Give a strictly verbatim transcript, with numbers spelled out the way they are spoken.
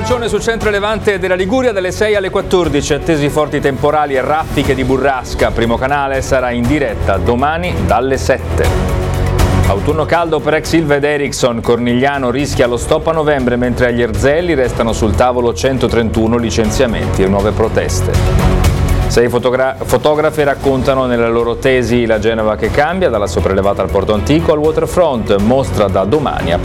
Giorgione sul centro e levante della Liguria dalle sei alle quattordici, attesi forti temporali e raffiche di burrasca. Primo canale sarà in diretta domani dalle sette. Autunno caldo per ex Ilva ed Ericsson, Cornigliano rischia lo stop a novembre mentre agli Erzelli restano sul tavolo centotrentuno licenziamenti e nuove proteste. Sei fotogra- fotografe raccontano nella loro tesi la Genova che cambia, dalla sopraelevata al porto antico al waterfront, mostra da domani a